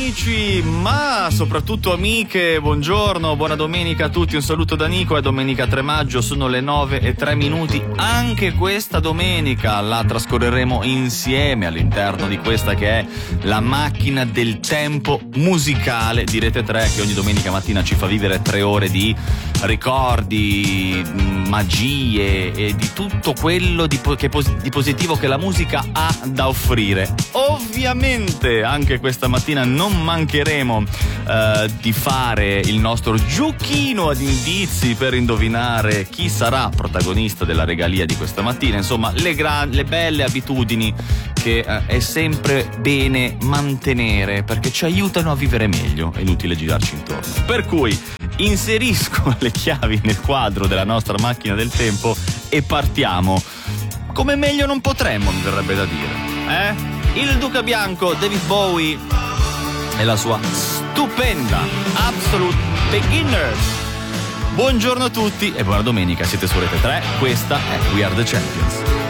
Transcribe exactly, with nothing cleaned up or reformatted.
amici, ma soprattutto amiche, buongiorno, buona domenica a tutti, un saluto da Nico. È domenica tre maggio, sono le nove e tre minuti. Anche questa domenica la trascorreremo insieme all'interno di questa che è la macchina del tempo musicale di Rete tre, che ogni domenica mattina ci fa vivere tre ore di ricordi, magie e di tutto quello di, po- che pos- di positivo che la musica ha da offrire. Ovviamente anche questa mattina non mancheremo eh, di fare il nostro giochino ad indizi per indovinare chi sarà protagonista della regalia di questa mattina. Insomma, le, gra- le belle abitudini che eh, è sempre bene mantenere perché ci aiutano a vivere meglio, è inutile girarci intorno. Per cui inserisco le chiavi nel quadro della nostra macchina del tempo e partiamo come meglio non potremmo, mi verrebbe da dire, eh? Il Duca Bianco, David Bowie e la sua stupenda Absolute Beginners. Buongiorno a tutti e buona domenica, siete su Rete tre, questa è We Are The Champions.